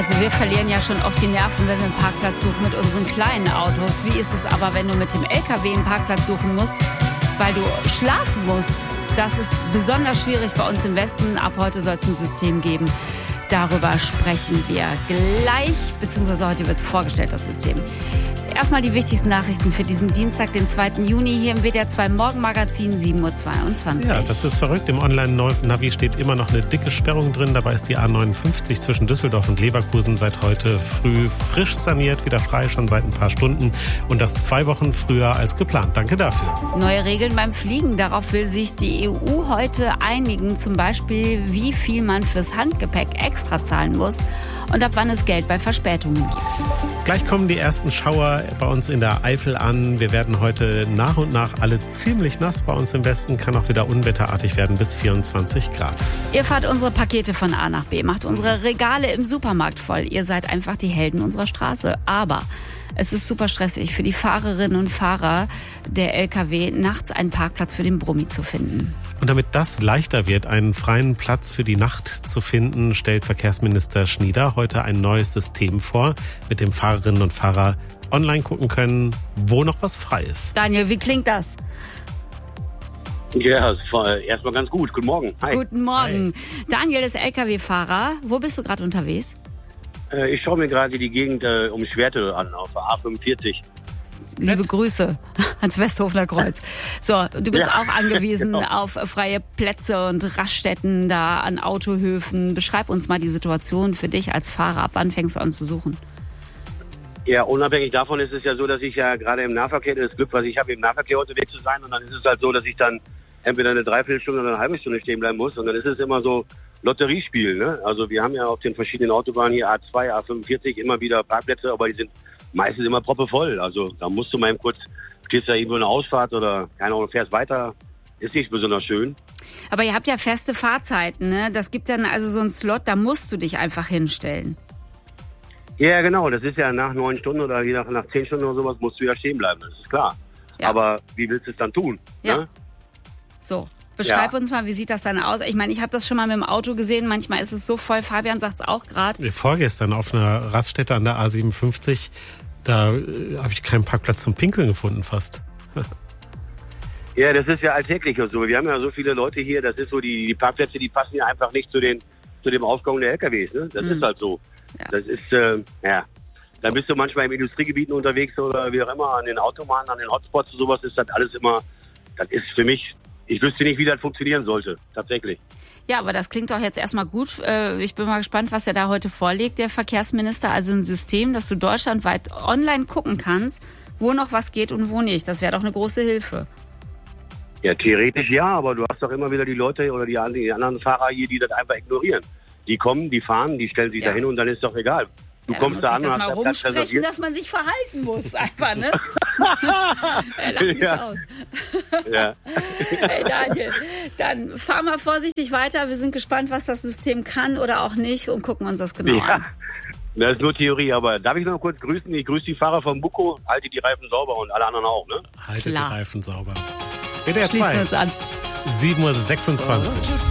Also wir verlieren ja schon oft die Nerven, wenn wir einen Parkplatz suchen mit unseren kleinen Autos. Wie ist es aber, wenn du mit dem LKW einen Parkplatz suchen musst, weil du schlafen musst? Das ist besonders schwierig bei uns im Westen. Ab heute soll es ein System geben. Darüber sprechen wir gleich, beziehungsweise heute wird es vorgestellt, das System. Erstmal die wichtigsten Nachrichten für diesen Dienstag, den 2. Juni, hier im WDR 2 Morgenmagazin, 7.22 Uhr. Ja, das ist verrückt. Im Online-Navi steht immer noch eine dicke Sperrung drin. Dabei ist die A59 zwischen Düsseldorf und Leverkusen seit heute früh frisch saniert, wieder frei, schon seit ein paar Stunden. Und das 2 Wochen früher als geplant. Danke dafür. Neue Regeln beim Fliegen. Darauf will sich die EU heute einigen. Zum Beispiel, wie viel man fürs Handgepäck extra zahlen muss und ab wann es Geld bei Verspätungen gibt. Gleich kommen die ersten Schauer bei uns in der Eifel an. Wir werden heute nach und nach alle ziemlich nass. Bei uns im Westen kann auch wieder unwetterartig werden, bis 24 Grad. Ihr fahrt unsere Pakete von A nach B, macht unsere Regale im Supermarkt voll. Ihr seid einfach die Helden unserer Straße. Aber es ist super stressig für die Fahrerinnen und Fahrer der LKW, nachts einen Parkplatz für den Brummi zu finden. Und damit das leichter wird, einen freien Platz für die Nacht zu finden, stellt Verkehrsminister Schnieder heute ein neues System vor, mit dem Fahrerinnen und Fahrer online gucken können, wo noch was frei ist. Daniel, wie klingt das? Ja, erstmal ganz gut. Guten Morgen. Hi. Guten Morgen. Hi. Daniel ist LKW-Fahrer. Wo bist du gerade unterwegs? Ich schaue mir gerade die Gegend um Schwerte an, auf der A45. Liebe Grüße ans Westhofener Kreuz. So, du bist auch angewiesen genau. auf freie Plätze und Raststätten da an Autohöfen. Beschreib uns mal die Situation für dich als Fahrer. Ab wann fängst du an zu suchen? Ja, unabhängig davon ist es ja so, dass ich ja gerade im Nahverkehr, das Glück, was ich habe, im Nahverkehr unterwegs zu sein. Und dann ist es halt so, dass ich dann entweder eine Dreiviertelstunde oder eine halbe Stunde stehen bleiben muss. Und dann ist es immer so Lotteriespiel, ne? Also wir haben ja auf den verschiedenen Autobahnen hier A2, A45 immer wieder Parkplätze, aber die sind meistens immer proppevoll. Also da musst du mal eben kurz, stehst da irgendwo in der Ausfahrt oder keine Ahnung, fährst weiter. Ist nicht besonders schön. Aber ihr habt ja feste Fahrzeiten, ne? Das gibt dann also so einen Slot, da musst du dich einfach hinstellen. Ja, genau. Das ist ja nach 9 Stunden oder je nach 10 Stunden oder sowas musst du ja stehen bleiben. Das ist klar. Ja. Aber wie willst du es dann tun? Ja. Ne? So, beschreib uns mal, wie sieht das dann aus? Ich meine, ich habe das schon mal mit dem Auto gesehen. Manchmal ist es so voll. Fabian sagt es auch gerade. Vorgestern auf einer Raststätte an der A57, da habe ich keinen Parkplatz zum Pinkeln gefunden fast. Ja, das ist ja alltäglich so. Wir haben ja so viele Leute hier, das ist so, die Parkplätze, die passen ja einfach nicht zu dem Aufgang der LKWs. Ne? Das ist halt so. Ja. Das ist, da bist du manchmal im Industriegebieten unterwegs oder wie auch immer, an den Autobahnen, an den Hotspots und sowas ist das alles immer, das ist für mich, ich wüsste nicht, wie das funktionieren sollte, tatsächlich. Ja, aber das klingt doch jetzt erstmal gut. Ich bin mal gespannt, was er da heute vorlegt, der Verkehrsminister. Also ein System, dass du deutschlandweit online gucken kannst, wo noch was geht und wo nicht. Das wäre doch eine große Hilfe. Ja, theoretisch ja, aber du hast doch immer wieder die Leute oder die anderen Fahrer hier, die das einfach ignorieren. Die kommen, die fahren, die stellen sich da hin und dann ist doch egal. Du kommst da an, das mal rumsprechen, dass man sich verhalten muss, einfach, ne? Er lacht mich aus. Ja. Hey Daniel, dann fahr mal vorsichtig weiter. Wir sind gespannt, was das System kann oder auch nicht und gucken uns das genau an. Das ist nur Theorie, aber darf ich noch kurz grüßen? Ich grüße die Fahrer von Buko, halte die Reifen sauber und alle anderen auch, ne? Halte die Reifen sauber. WDR 2. Schließen wir uns an. 7.26 Uhr.